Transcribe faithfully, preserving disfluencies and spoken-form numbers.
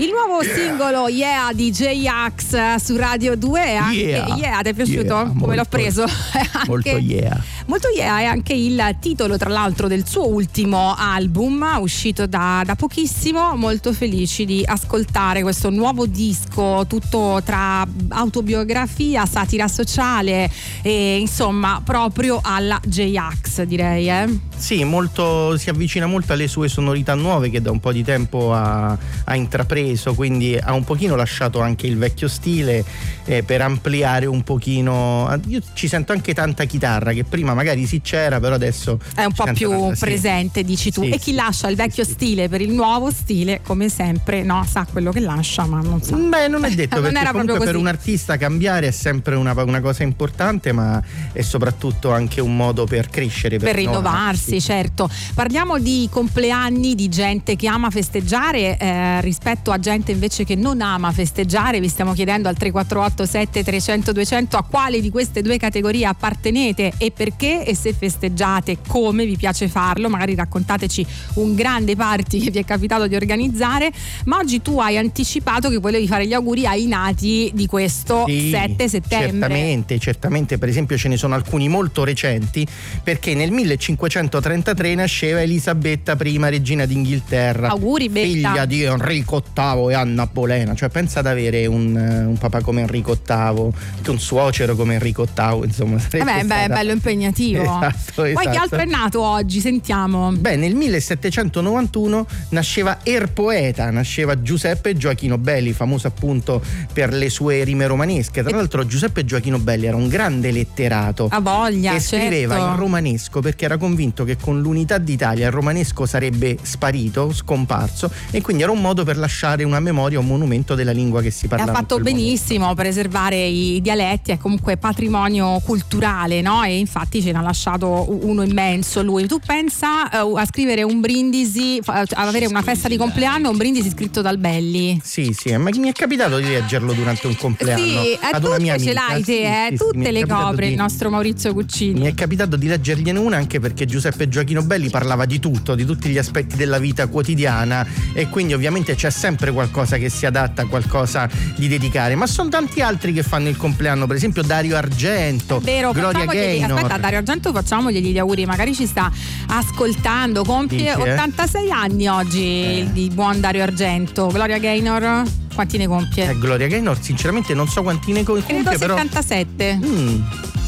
Il nuovo singolo Yeah di J-Ax su Radio due è anche Yeah, yeah ti è piaciuto? yeah, Come molto, l'ho preso? Anche, molto yeah. Molto yeah, è anche il titolo tra l'altro del suo ultimo album uscito da, da pochissimo. Molto felici di ascoltare questo nuovo disco tutto tra autobiografia, satira sociale e insomma proprio alla J-Ax, direi, eh? Sì, molto, si avvicina molto alle sue sonorità nuove che da un po' di tempo ha, ha intrapreso, quindi ha un pochino lasciato anche il vecchio stile eh, per ampliare un pochino. Io ci sento anche tanta chitarra che prima magari sì c'era, però adesso è un po' più tanta, presente, sì. dici tu. Sì, e chi sì, lascia il vecchio sì, stile per il nuovo stile, come sempre, no, sa quello che lascia, ma non sa. Beh, non è detto, non perché era comunque proprio per così. un artista cambiare è sempre una, una cosa importante, ma è soprattutto anche un modo per crescere, per, per rinnovarsi, certo. Parliamo di compleanni, di gente che ama festeggiare eh, rispetto a gente invece che non ama festeggiare. Vi stiamo chiedendo al tre quattro otto sette trecento duecento a quale di queste due categorie appartenete e perché, e se festeggiate come vi piace farlo. Magari raccontateci un grande party che vi è capitato di organizzare. Ma oggi tu hai anticipato che volevi fare gli auguri ai nati di questo sì, sette settembre. Certamente, certamente. Per esempio ce ne sono alcuni molto recenti, perché nel millecinquecentotrentatré nasceva Elisabetta I, regina d'Inghilterra. Auguri, Betta. Figlia di Enrico ottavo e Anna Bolena. Cioè pensa ad avere un, un papà come Enrico ottavo, anche un suocero come Enrico ottavo, insomma. Vabbè, beh, è bello impegnativo. Esatto, Poi esatto. chi altro è nato oggi? Sentiamo. Beh, nel millesettecentonovantuno nasceva Er nasceva Giuseppe Gioachino Belli, famoso appunto per le sue rime romanesche. Tra l'altro Giuseppe Gioachino Belli era un grande letterato. A voglia, e scriveva certo. in romanesco perché era convinto che con l'unità d'Italia il romanesco sarebbe sparito, scomparso, e quindi era un modo per lasciare una memoria, un monumento della lingua che si E parlava. ha fatto in quel benissimo momento. preservare i dialetti, è comunque patrimonio culturale, no? E infatti ce n'ha lasciato uno immenso lui. Tu pensa uh, a scrivere un brindisi, a avere una festa di compleanno, un brindisi scritto dal Belli? Sì, sì, ma mi è capitato di leggerlo durante un compleanno. Sì, eh, ad una mia tutte ce amica. l'hai te, Sì, eh? sì, sì, tutte mi è le capitato copre, di- il nostro Maurizio Cuccini. Mi è capitato di leggergliene una anche perché Giuseppe Gioachino Belli parlava di tutto, di tutti gli aspetti della vita quotidiana, e quindi ovviamente c'è sempre qualcosa che si adatta a qualcosa di dedicare. Ma sono tanti altri che fanno il compleanno, per esempio Dario Argento, Vero, Gloria facciamogli- Gaynor. aspetta, Dario Argento, facciamogli gli auguri, magari ci sta ascoltando, compie Dici, eh? ottantasei anni oggi Eh. il di buon Dario Argento. Gloria Gaynor quanti ne compie? Eh, Gloria Gaynor sinceramente non so quanti ne compie, Credo però settantasette. mm,